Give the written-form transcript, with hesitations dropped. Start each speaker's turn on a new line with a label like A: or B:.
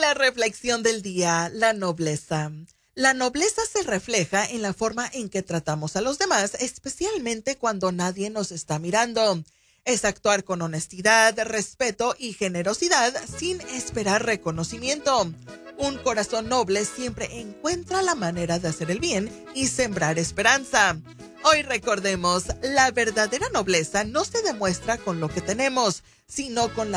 A: La reflexión del día, la nobleza. La nobleza se refleja en la forma en que tratamos a los demás, especialmente cuando nadie nos está mirando. Es actuar con honestidad, respeto y generosidad sin esperar reconocimiento. Un corazón noble siempre encuentra la manera de hacer el bien y sembrar esperanza. Hoy recordemos, la verdadera nobleza no se demuestra con lo que tenemos, sino con la